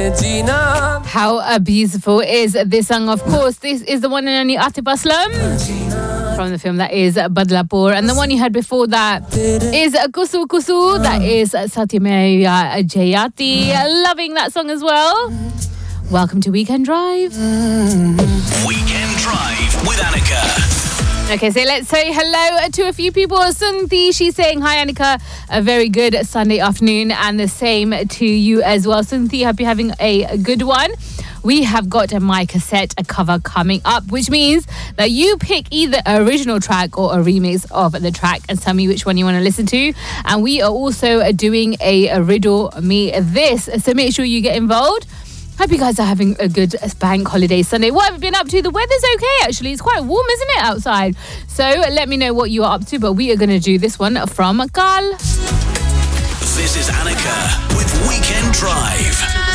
How beautiful is this song? Of course, this is the one and only Atif Aslam from the film that is Badlapur, and the one you had before that is Kusu Kusu, that is Satyamaya Jayati. Loving that song as well. Welcome to Weekend Drive. Weekend Drive with Annika. Okay, so let's say hello to a few people. Sunthi, she's saying, hi Annika, a very good Sunday afternoon, and the same to you as well. Sunthi, hope you're having a good one. We have got my cassette cover coming up, which means that you pick either an original track or a remix of the track and tell me which one you want to listen to. And we are also doing a Riddle Me This, so make sure you get involved. Hope you guys are having a good bank holiday Sunday. What have you been up to? The weather's okay, actually. It's quite warm, isn't it, outside? So let me know what you are up to, but we are going to do this one from Kal. This is Annika with Weekend Drive.